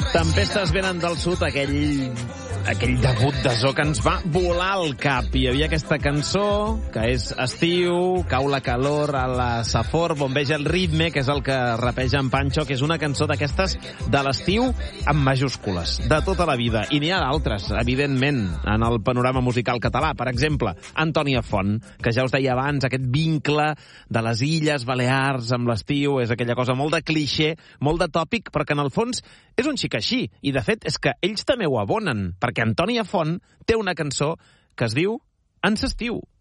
Tempestes venen del sud, aquell debut de Zoo que ens va volar al cap. Hi havia aquesta cançó, que és estiu, cau la calor a la Safor, bombeja el ritme, que és el que rapeja en Pancho, que és una cançó d'aquestes de l'estiu amb majúscules, de tota la vida. I n'hi ha d'altres, evidentment, en el panorama musical català. Per exemple, Antònia Font, que ja us deia abans, aquest vincle de les Illes Balears amb l'estiu, és aquella cosa molt de clixé, molt de tòpic, però que en el fons és un xic així. I, de fet, és que ells també ho abonen, perquè Antònia Font té una cançó que es diu En s'estiu.